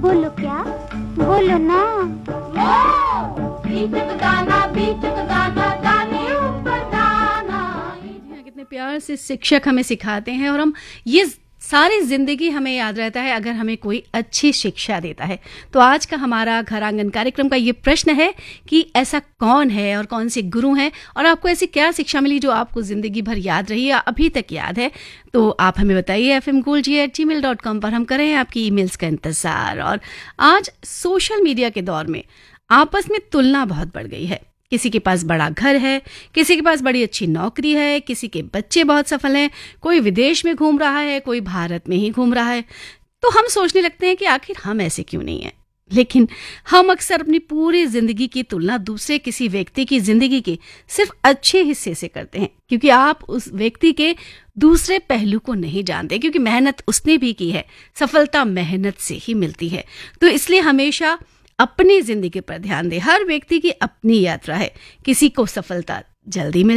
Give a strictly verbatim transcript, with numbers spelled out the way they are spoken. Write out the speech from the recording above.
बोलो क्या? बोलो ना। बीचक दाना, बीचक दाना, दाने ऊपर दाना। कितने प्यार से शिक्षक हमें सिखाते हैं और हम ये सारी जिंदगी हमें याद रहता है अगर हमें कोई अच्छी शिक्षा देता है। तो आज का हमारा घर आंगन कार्यक्रम का ये प्रश्न है कि ऐसा कौन है और कौन से गुरु हैं और आपको ऐसी क्या शिक्षा मिली जो आपको जिंदगी भर याद रही या अभी तक याद है। तो आप हमें बताइए एफ एम गोल्ड जी एट जी मेल डॉट कॉम पर। हम करें आपकी ईमेल्स का इंतजार। और आज सोशल मीडिया के दौर में आपस में तुलना बहुत बढ़ गई है। किसी के पास बड़ा घर है, किसी के पास बड़ी अच्छी नौकरी है, किसी के बच्चे बहुत सफल हैं, कोई विदेश में घूम रहा है, कोई भारत में ही घूम रहा है। तो हम सोचने लगते हैं कि आखिर हम ऐसे क्यों नहीं हैं। लेकिन हम अक्सर अपनी पूरी जिंदगी की तुलना दूसरे किसी व्यक्ति की जिंदगी के सिर्फ अच्छे हिस्से से करते हैं, क्योंकि आप उस व्यक्ति के दूसरे पहलू को नहीं जानते, क्योंकि मेहनत उसने भी की है। सफलता मेहनत से ही मिलती है। तो इसलिए हमेशा अपनी जिंदगी पर ध्यान दें। हर व्यक्ति की अपनी यात्रा है। किसी को सफलता जल्दी मिल